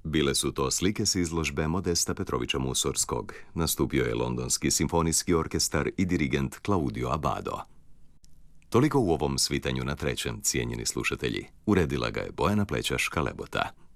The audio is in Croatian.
Bile su to slike s izložbe Modesta Petrovića Musorskog. Nastupio je Londonski simfonijski orkestar i dirigent Claudio Abbado. Toliko u ovom svitanju na trećem, cijenjeni slušatelji. Uredila ga je Bojana Plećaš-Kalebota.